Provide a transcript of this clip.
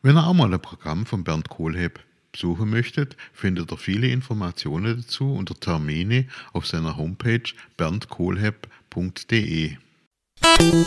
Wenn ihr auch mal ein Programm von Bernd Kohlhepp besuchen möchtet, findet ihr viele Informationen dazu unter Termine auf seiner Homepage berndkohlhepp.de.